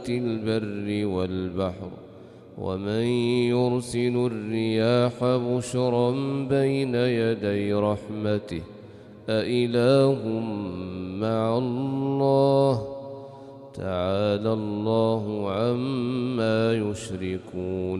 البر والبحر ومن يرسل الرياح بشرا بين يدي رحمته أإله مع الله تعالى الله عما يشركون